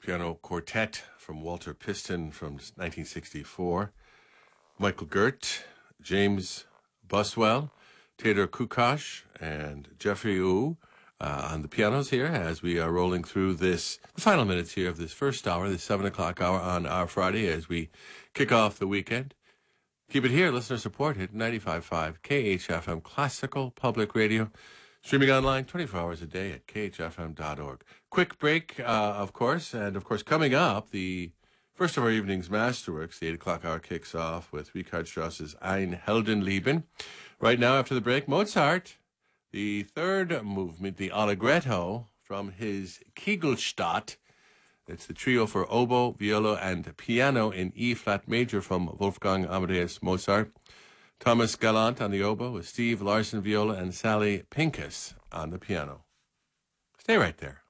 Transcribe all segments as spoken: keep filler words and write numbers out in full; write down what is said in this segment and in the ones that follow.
piano quartet from Walter Piston from nineteen sixty-four. Michael Gert, James Buswell, Taylor Kukosh, and Jeffrey Wu uh, on the pianos here as we are rolling through this, the final minutes here of this first hour, this seven o'clock hour on our Friday as we kick off the weekend. Keep it here, listener supported, ninety-five point five K H F M Classical Public Radio. Streaming online twenty-four hours a day at K H F M dot org. Quick break, uh, of course, and of course coming up, the first of our evening's Masterworks, the eight o'clock hour kicks off with Richard Strauss's Ein Heldenleben. Right now, after the break, Mozart, the third movement, the Allegretto, from his Kegelstadt. It's the trio for oboe, viola, and piano in E-flat major from Wolfgang Amadeus Mozart. Thomas Gallant on the oboe with Steve Larson viola and Sally Pincus on the piano. Stay right there.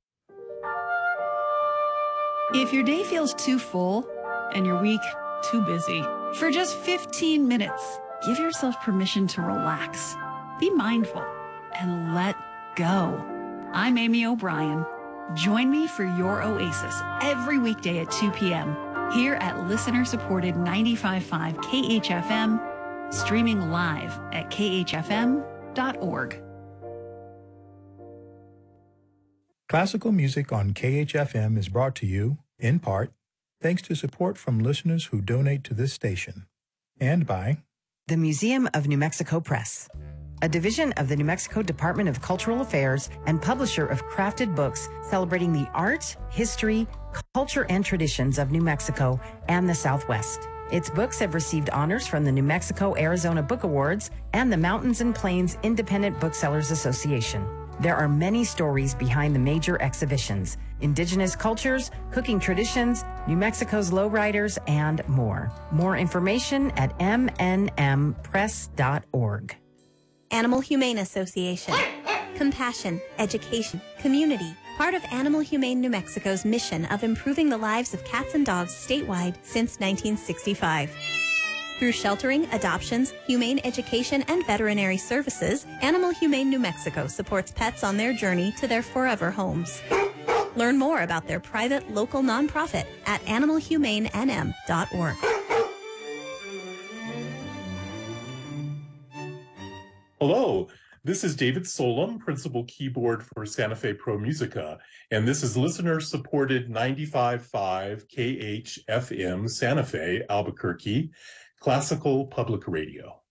If your day feels too full and your week too busy, for just fifteen minutes, give yourself permission to relax, be mindful, and let go. I'm Amy O'Brien. Join me for your oasis every weekday at two p.m. here at listener-supported ninety-five point five K H F M, streaming live at K H F M dot org. Classical music on K H F M is brought to you, in part, thanks to support from listeners who donate to this station, and by the Museum of New Mexico Press, a division of the New Mexico Department of Cultural Affairs and publisher of crafted books celebrating the art, history, culture, and traditions of New Mexico and the Southwest. Its books have received honors from the New Mexico-Arizona Book Awards and the Mountains and Plains Independent Booksellers Association. There are many stories behind the major exhibitions: indigenous cultures, cooking traditions, New Mexico's lowriders, and more. More information at m n m press dot org. Animal Humane Association. Compassion, education, community. Part of Animal Humane New Mexico's mission of improving the lives of cats and dogs statewide since nineteen sixty-five. Through sheltering, adoptions, humane education, and veterinary services, Animal Humane New Mexico supports pets on their journey to their forever homes. Learn more about their private local nonprofit at animal humane n m dot org. Hello, this is David Solom, Principal Keyboard for Santa Fe Pro Musica, and this is listener-supported ninety-five point five K H F M Santa Fe, Albuquerque, Classical Public Radio.